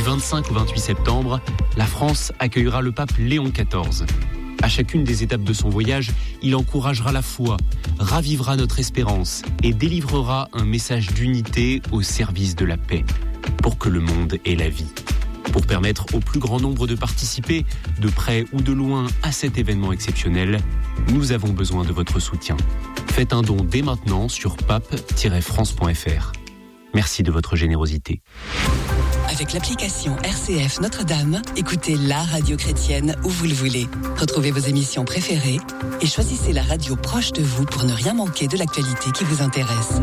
Du 25 au 28 septembre, la France accueillera le pape Léon XIV. À chacune des étapes de son voyage, il encouragera la foi, ravivera notre espérance et délivrera un message d'unité au service de la paix, pour que le monde ait la vie. Pour permettre au plus grand nombre de participer, de près ou de loin, à cet événement exceptionnel, nous avons besoin de votre soutien. Faites un don dès maintenant sur pape-france.fr. Merci de votre générosité. Avec l'application RCF Notre-Dame, écoutez la radio chrétienne où vous le voulez. Retrouvez vos émissions préférées et choisissez la radio proche de vous pour ne rien manquer de l'actualité qui vous intéresse.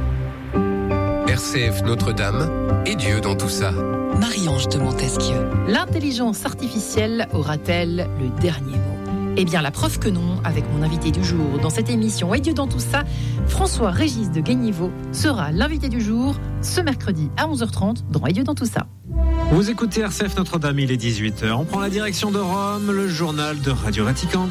RCF Notre-Dame et Dieu dans tout ça. Marie-Ange de Montesquieu. L'intelligence artificielle aura-t-elle le dernier mot ? Eh bien, la preuve que non, avec mon invité du jour. Dans cette émission Et Dieu dans tout ça, François-Régis de Gagniveau sera l'invité du jour ce mercredi à 11h30 dans Et Dieu dans tout ça. Vous écoutez RCF Notre-Dame, il est 18h. On prend la direction de Rome, le journal de Radio Vatican.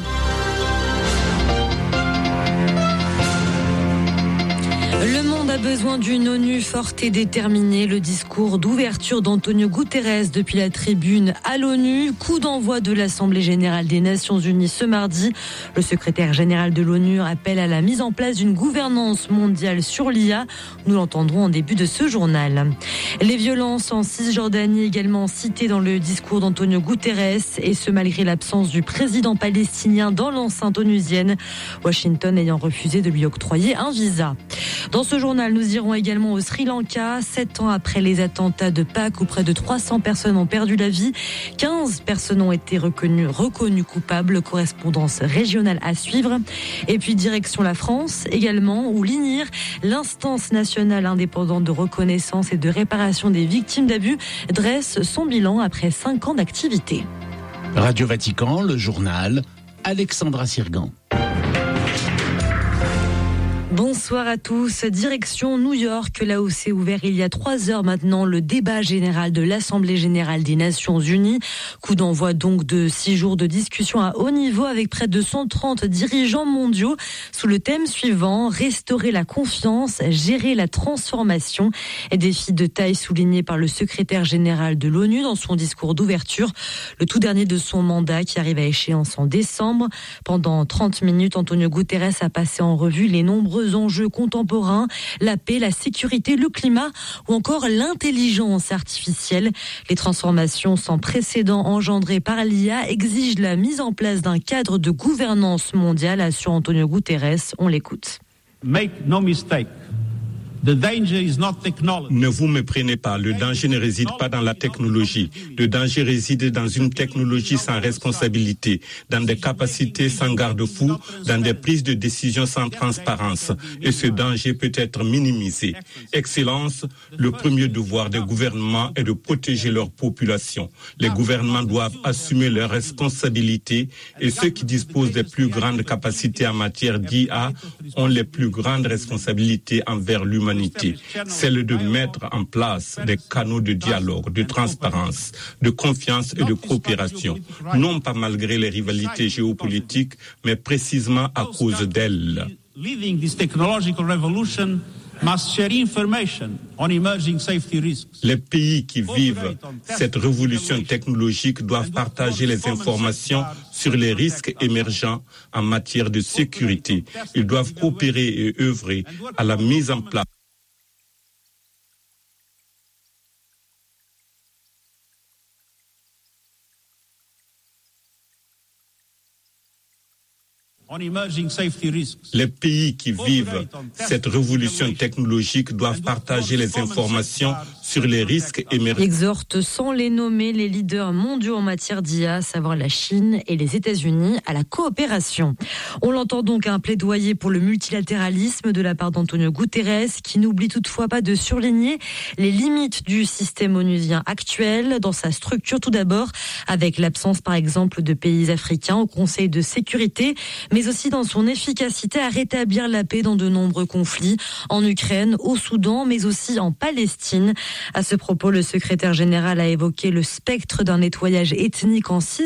Le monde a besoin d'une ONU forte et déterminée. Le discours d'ouverture d'Antonio Guterres depuis la tribune à l'ONU. Coup d'envoi de l'Assemblée générale des Nations Unies ce mardi. Le secrétaire général de l'ONU appelle à la mise en place d'une gouvernance mondiale sur l'IA. Nous l'entendrons en début de ce journal. Les violences en Cisjordanie également citées dans le discours d'Antonio Guterres, et ce malgré l'absence du président palestinien dans l'enceinte onusienne, Washington ayant refusé de lui octroyer un visa. Dans ce journal, nous irons également au Sri Lanka. 7 ans après les attentats de Pâques où près de 300 personnes ont perdu la vie, 15 personnes ont été reconnues coupables. Correspondance régionale à suivre. Et puis direction la France également, où l'INIR, l'instance nationale indépendante de reconnaissance et de réparation des victimes d'abus, dresse son bilan après 5 ans d'activité. Radio Vatican, le journal, Alexandra Sirgan. Bonsoir à tous. Direction New York, là où s'est ouvert il y a 3 heures maintenant le débat général de l'Assemblée générale des Nations Unies. Coup d'envoi donc de 6 jours de discussion à haut niveau avec près de 130 dirigeants mondiaux sous le thème suivant: restaurer la confiance, gérer la transformation. Défi de taille souligné par le secrétaire général de l'ONU dans son discours d'ouverture, le tout dernier de son mandat qui arrive à échéance en décembre. Pendant 30 minutes, Antonio Guterres a passé en revue les nombreux enjeux contemporains, la paix, la sécurité, le climat ou encore l'intelligence artificielle. Les transformations sans précédent engendrées par l'IA exigent la mise en place d'un cadre de gouvernance mondiale, assure Antonio Guterres. On l'écoute. Make no mistake. The danger is not technology. Ne vous méprenez pas, le danger ne réside pas dans la technologie. Le danger réside dans une technologie sans responsabilité, dans des capacités sans garde-fou, dans des prises de décision sans transparence. Et ce danger peut être minimisé. Excellence, le premier devoir des gouvernements est de protéger leur population. Les gouvernements doivent assumer leurs responsabilités et ceux qui disposent des plus grandes capacités en matière d'IA ont les plus grandes responsabilités envers l'humanité. Celle de mettre en place des canaux de dialogue, de transparence, de confiance et de coopération, non pas malgré les rivalités géopolitiques, mais précisément à cause d'elles. Les pays qui vivent cette révolution technologique doivent partager les informations sur les risques émergents en matière de sécurité. Ils doivent coopérer et œuvrer à la mise en place Les pays qui vivent cette révolution technologique doivent partager les informations sur les risques émergents. Exhorte sans les nommer les leaders mondiaux en matière d'IA, à savoir la Chine et les États-Unis, à la coopération. On l'entend donc un plaidoyer pour le multilatéralisme de la part d'Antonio Guterres, qui n'oublie toutefois pas de surligner les limites du système onusien actuel dans sa structure tout d'abord, avec l'absence par exemple de pays africains au Conseil de sécurité, mais aussi dans son efficacité à rétablir la paix dans de nombreux conflits, en Ukraine, au Soudan, mais aussi en Palestine. À ce propos, le secrétaire général a évoqué le spectre d'un nettoyage ethnique en